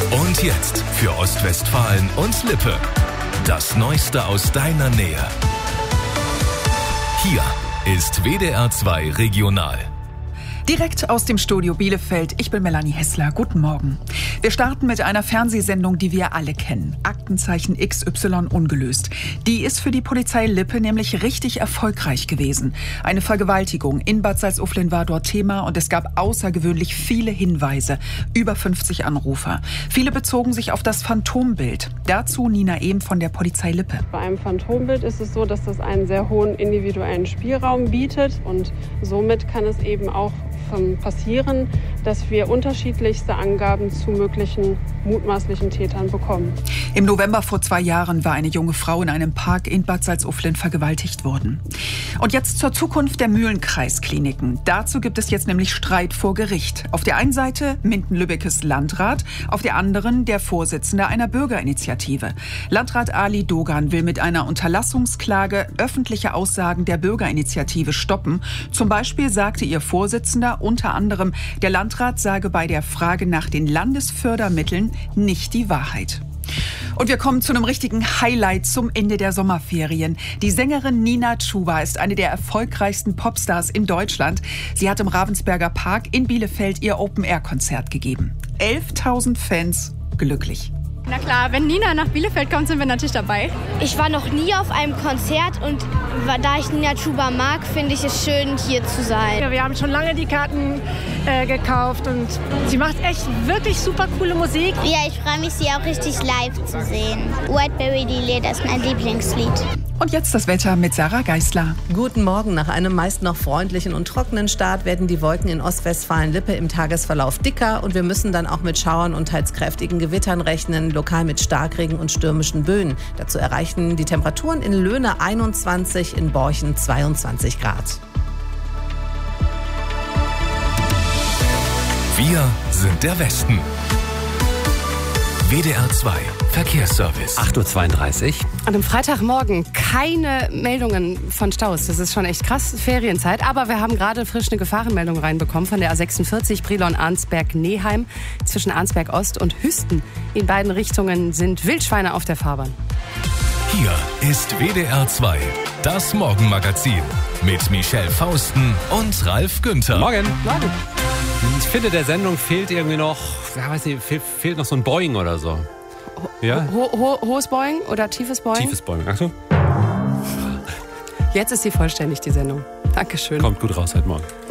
Und jetzt für Ostwestfalen und Lippe. Das Neueste aus deiner Nähe. Hier ist WDR 2 Regional. Direkt aus dem Studio Bielefeld. Ich bin Melanie Hessler. Guten Morgen. Wir starten mit einer Fernsehsendung, die wir alle kennen. Aktenzeichen XY ungelöst. Die ist für die Polizei Lippe nämlich richtig erfolgreich gewesen. Eine Vergewaltigung in Bad Salzuflen war dort Thema und es gab außergewöhnlich viele Hinweise. Über 50 Anrufer. Viele bezogen sich auf das Phantombild. Dazu Nina Ehm von der Polizei Lippe. Bei einem Phantombild ist es so, dass das einen sehr hohen individuellen Spielraum bietet und somit kann es eben auch passieren, dass wir unterschiedlichste Angaben zu möglichen mutmaßlichen Tätern bekommen. Im November vor 2 Jahren war eine junge Frau in einem Park in Bad Salzuflen vergewaltigt worden. Und jetzt zur Zukunft der Mühlenkreiskliniken. Dazu gibt es jetzt nämlich Streit vor Gericht. Auf der einen Seite Minden-Lübbekes Landrat, auf der anderen der Vorsitzende einer Bürgerinitiative. Landrat Ali Dogan will mit einer Unterlassungsklage öffentliche Aussagen der Bürgerinitiative stoppen. Zum Beispiel sagte ihr Vorsitzender unter anderem, der Landrat sage bei der Frage nach den Landesfördermitteln nicht die Wahrheit. Und wir kommen zu einem richtigen Highlight zum Ende der Sommerferien. Die Sängerin Nina Chuba ist eine der erfolgreichsten Popstars in Deutschland. Sie hat im Ravensberger Park in Bielefeld ihr Open-Air-Konzert gegeben. 11.000 Fans glücklich. Na klar, wenn Nina nach Bielefeld kommt, sind wir natürlich dabei. Ich war noch nie auf einem Konzert und da ich Nina Chuba mag, finde ich es schön, hier zu sein. Ja, wir haben schon lange die Karten gekauft und sie macht echt wirklich super coole Musik. Ja, ich freue mich, sie auch richtig live zu sehen. Whiteberry Lily, das ist mein Lieblingslied. Und jetzt das Wetter mit Sarah Geisler. Guten Morgen. Nach einem meist noch freundlichen und trockenen Start werden die Wolken in Ostwestfalen-Lippe im Tagesverlauf dicker und wir müssen dann auch mit Schauern und teils kräftigen Gewittern rechnen, lokal mit Starkregen und stürmischen Böen. Dazu erreichen die Temperaturen in Löhne 21, in Borchen 22 Grad. Wir sind der Westen. WDR 2 Verkehrsservice. 8.32 Uhr. An einem Freitagmorgen keine Meldungen von Staus. Das ist schon echt krass, Ferienzeit. Aber wir haben gerade frisch eine Gefahrenmeldung reinbekommen von der A46 Brilon-Arnsberg-Neheim. Zwischen Arnsberg-Ost und Hüsten. In beiden Richtungen sind Wildschweine auf der Fahrbahn. Hier ist WDR 2, das Morgenmagazin. Mit Michelle Fausten und Ralf Günther. Morgen. Morgen. Ich finde, der Sendung fehlt irgendwie noch, fehlt noch so ein Boing oder so. Ja? Hohes Boing oder tiefes Boing? Tiefes Boing. Achtung. Jetzt ist sie vollständig, die Sendung. Dankeschön. Kommt gut raus heute Morgen.